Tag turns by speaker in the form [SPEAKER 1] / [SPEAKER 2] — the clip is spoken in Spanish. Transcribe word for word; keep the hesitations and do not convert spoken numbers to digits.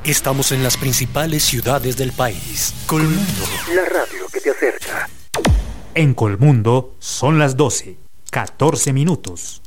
[SPEAKER 1] Estamos en las principales ciudades del país. Colmundo, la radio que te acerca.
[SPEAKER 2] En Colmundo son las doce, catorce minutos.